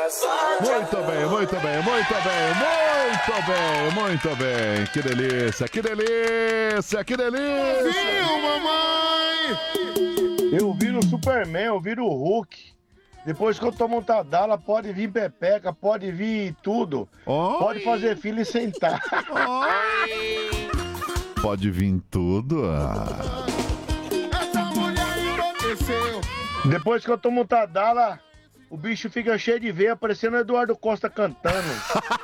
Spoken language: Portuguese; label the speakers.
Speaker 1: Muito bem, muito bem, muito bem, muito bem, muito bem. Que delícia, que delícia, que delícia.
Speaker 2: Viu, mamãe?
Speaker 3: Eu viro o Superman, eu viro o Hulk. Depois que eu tomo um Tadala, pode vir pepeca, pode vir tudo.
Speaker 1: Oi.
Speaker 3: Pode fazer fila e sentar.
Speaker 1: Pode vir tudo.
Speaker 2: Essa mulher enlouqueceu.
Speaker 3: Depois que eu tomo um Tadala, o bicho fica cheio de veia, parecendo o Eduardo Costa cantando.